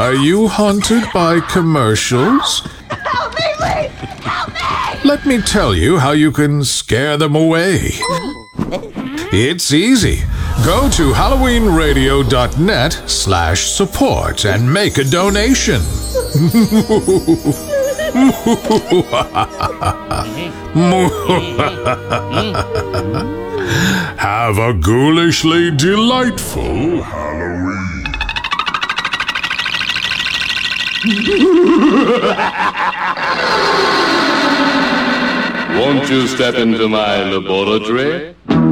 Are you haunted by commercials? Help me, please! Help me! Let me tell you how you can scare them away. It's easy. Go to halloweenradio.net/support and make a donation. Have a ghoulishly delightful Halloween. Won't you step into my laboratory?